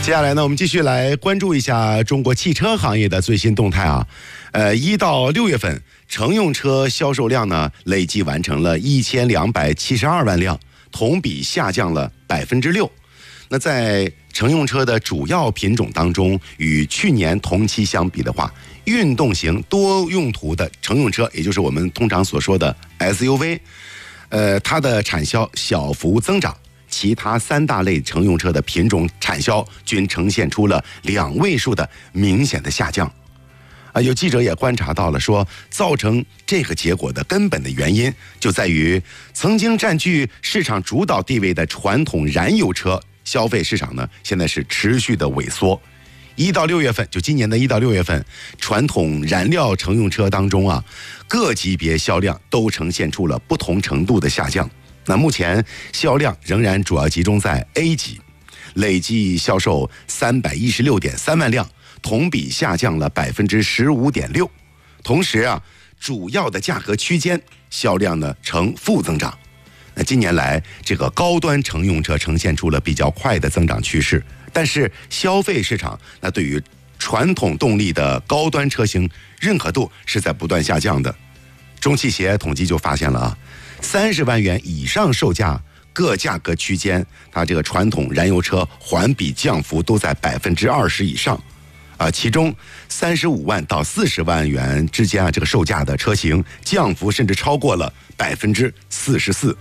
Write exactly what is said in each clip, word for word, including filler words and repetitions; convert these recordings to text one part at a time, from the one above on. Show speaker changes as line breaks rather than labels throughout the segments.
接下来呢，我们继续来关注一下中国汽车行业的最新动态啊。呃，一到六月份，乘用车销售量呢累计完成了一千两百七十二万辆，同比下降了百分之六。那在乘用车的主要品种当中，与去年同期相比的话，运动型多用途的乘用车，也就是我们通常所说的 S U V， 呃，它的产销小幅增长。其他三大类乘用车的品种产销均呈现出了两位数的明显的下降。啊，有记者也观察到了说，造成这个结果的根本的原因就在于曾经占据市场主导地位的传统燃油车消费市场呢，现在是持续的萎缩。一到六月份，就今年的一到六月份，传统燃料乘用车当中啊，各级别销量都呈现出了不同程度的下降。那目前销量仍然主要集中在 A 级，累计销售三百一十六点三万辆，同比下降了百分之十五点六。同时啊，主要的价格区间销量呢呈负增长。那近年来，这个高端乘用车呈现出了比较快的增长趋势，但是消费市场那对于传统动力的高端车型认可度是在不断下降的。中汽协统计就发现了啊。三十万元以上售价各价格区间，它这个传统燃油车环比降幅都在百分之二十以上，啊，其中三十五万到四十万元之间啊，这个售价的车型降幅甚至超过了百分之四十四。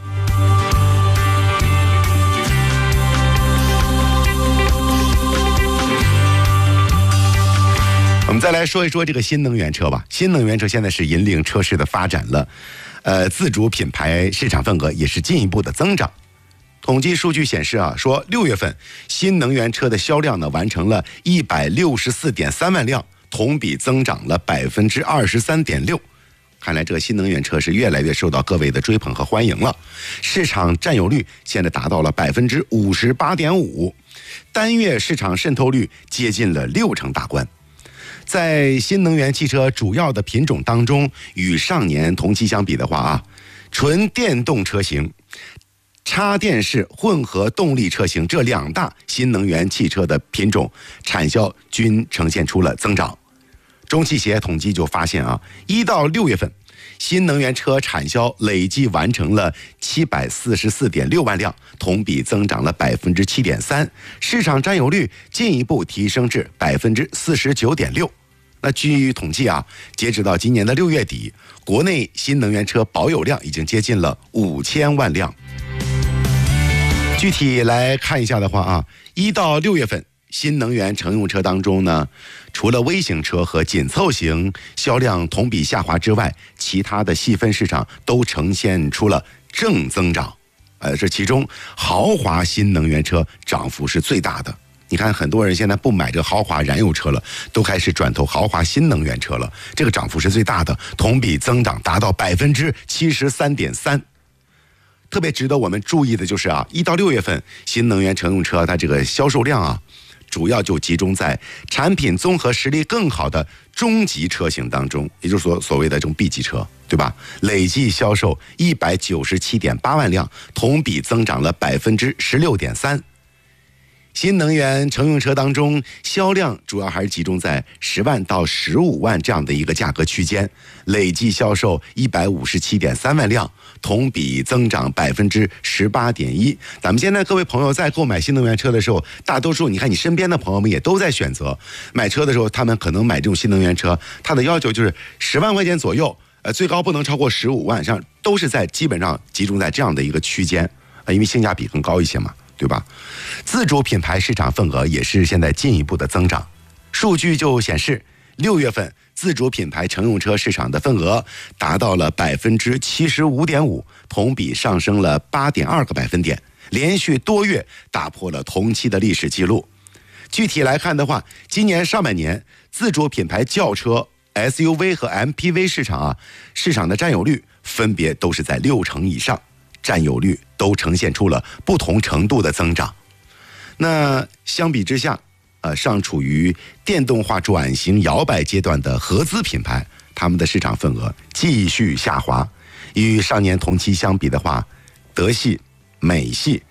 我们再来说一说这个新能源车吧。新能源车现在是引领车市的发展了。呃，自主品牌市场份额也是进一步的增长。统计数据显示啊，说六月份新能源车的销量呢完成了一百六十四点三万辆，同比增长了百分之二十三点六。看来这个新能源车是越来越受到各位的追捧和欢迎了，市场占有率现在达到了百分之五十八点五，单月市场渗透率接近了六成大关。在新能源汽车主要的品种当中，与上年同期相比的话啊，纯电动车型、插电式混合动力车型这两大新能源汽车的品种产销均呈现出了增长。中汽协统计就发现啊，一到六月份，新能源车产销累计完成了七百四十四点六万辆，同比增长了百分之七点三，市场占有率进一步提升至百分之四十九点六。那据统计啊，截止到今年的六月底，国内新能源车保有量已经接近了五千万辆。具体来看一下的话啊，一到六月份，新能源乘用车当中呢，除了微型车和紧凑型销量同比下滑之外，其他的细分市场都呈现出了正增长。呃，这其中豪华新能源车涨幅是最大的。你看，很多人现在不买这个豪华燃油车了，都开始转投豪华新能源车了，这个涨幅是最大的，同比增长达到百分之七十三点三。特别值得我们注意的就是啊，一到六月份新能源乘用车它这个销售量啊，主要就集中在产品综合实力更好的中级车型当中，也就是所所谓的这种 B 级车，对吧？累计销售一百九十七点八万辆，同比增长了百分之十六点三。新能源乘用车当中，销量主要还是集中在十万到十五万这样的一个价格区间，累计销售一百五十七点三万辆，同比增长百分之十八点一。咱们现在各位朋友在购买新能源车的时候，大多数你看你身边的朋友们也都在选择买车的时候，他们可能买这种新能源车，他的要求就是十万块钱左右，呃，最高不能超过十五万，上都是在基本上集中在这样的一个区间，呃，因为性价比更高一些嘛。对吧？自主品牌市场份额也是现在进一步的增长。数据就显示，六月份自主品牌乘用车市场的份额达到了百分之七十五点五，同比上升了八点二个百分点，连续多月打破了同期的历史记录。具体来看的话，今年上半年自主品牌轿车、S U V 和 M P V 市场啊，市场的占有率分别都是在六成以上。占有率都呈现出了不同程度的增长。那相比之下，呃，尚处于电动化转型摇摆阶段的合资品牌，他们的市场份额继续下滑。与上年同期相比的话，德系、美系、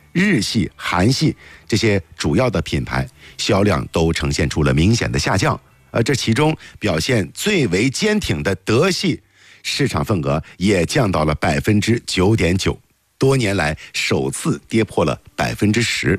日系、韩系这些主要的品牌销量都呈现出了明显的下降。而这其中表现最为坚挺的德系市场份额也降到了百分之九点九，多年来首次跌破了百分之十。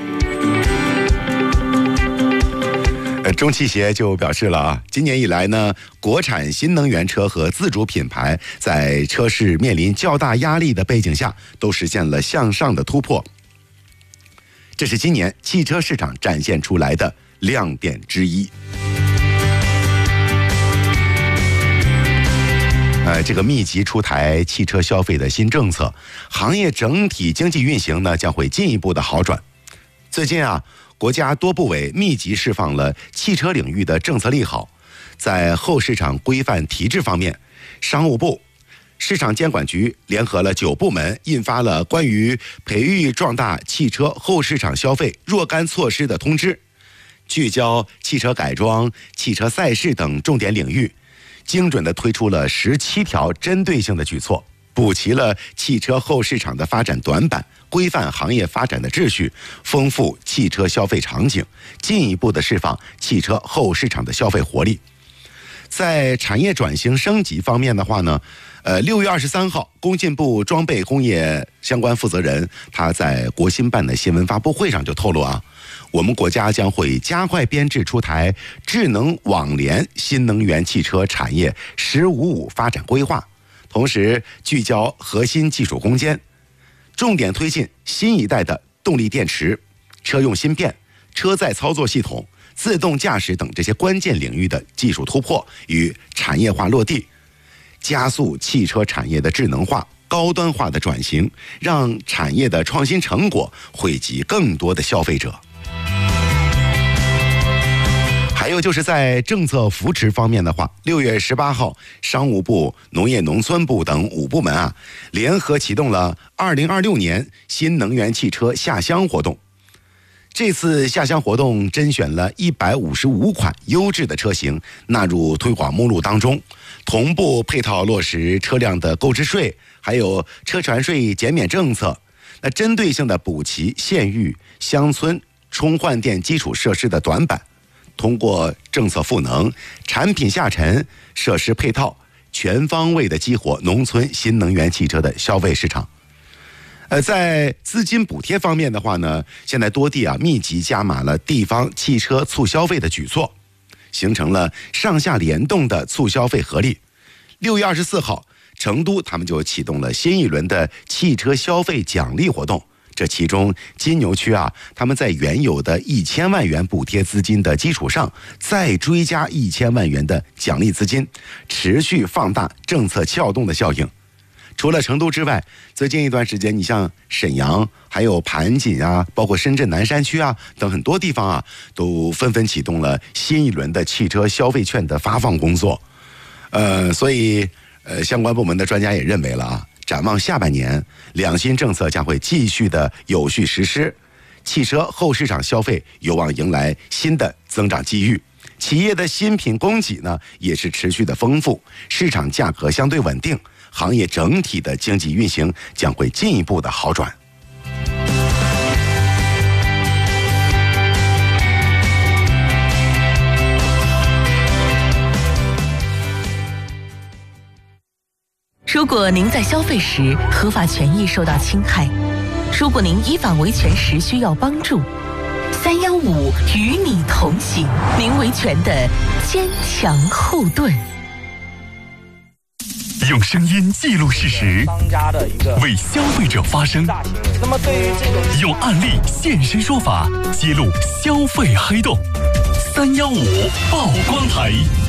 呃，中汽协就表示了啊，今年以来呢，国产新能源车和自主品牌在车市面临较大压力的背景下，都实现了向上的突破。这是今年汽车市场展现出来的亮点之一。呃，这个密集出台汽车消费的新政策，行业整体经济运行呢将会进一步的好转。最近啊，国家多部委密集释放了汽车领域的政策利好。在后市场规范提质方面，商务部、市场监管局联合了九部门，印发了关于培育壮大汽车后市场消费若干措施的通知，聚焦汽车改装、汽车赛事等重点领域，精准地推出了十七条针对性的举措，补齐了汽车后市场的发展短板，规范行业发展的秩序，丰富汽车消费场景，进一步的释放汽车后市场的消费活力。在产业转型升级方面的话呢，呃，六月二十三号，工信部装备工业相关负责人他在国新办的新闻发布会上就透露啊，我们国家将会加快编制出台智能网联新能源汽车产业“十五五”发展规划，同时聚焦核心技术攻坚，重点推进新一代的动力电池、车用芯片、车载操作系统、自动驾驶等这些关键领域的技术突破与产业化落地，加速汽车产业的智能化、高端化的转型，让产业的创新成果惠及更多的消费者。还有就是在政策扶持方面的话，六月十八号，商务部、农业农村部等五部门啊，联合启动了二零二六年新能源汽车下乡活动。这次下乡活动甄选了一百五十五款优质的车型纳入推广目录当中，同步配套落实车辆的购置税，还有车船税减免政策。那针对性的补齐县域、乡村充换电基础设施的短板，通过政策赋能、产品下沉、设施配套，全方位的激活农村新能源汽车的消费市场。呃，在资金补贴方面的话呢，现在多地啊密集加码了地方汽车促消费的举措，形成了上下联动的促消费合力。六月二十四号，成都他们就启动了新一轮的汽车消费奖励活动。这其中，金牛区啊，他们在原有的一千万元补贴资金的基础上，再追加一千万元的奖励资金，持续放大政策撬动的效应。除了成都之外，最近一段时间，你像沈阳、还有盘锦啊，包括深圳南山区啊等很多地方啊，都纷纷启动了新一轮的汽车消费券的发放工作。呃，所以呃，相关部门的专家也认为了啊，展望下半年，两新政策将会继续的有序实施，汽车后市场消费有望迎来新的增长机遇。企业的新品供给呢，也是持续的丰富，市场价格相对稳定。行业整体的经济运行将会进一步的好转。
如果您在消费时合法权益受到侵害，如果您依法维权时需要帮助，三幺五与你同行，您维权的坚强后盾。
用声音记录事实，为消费者发声。
那么对于这个，
用案例现身说法，揭露消费黑洞。三幺五曝光台。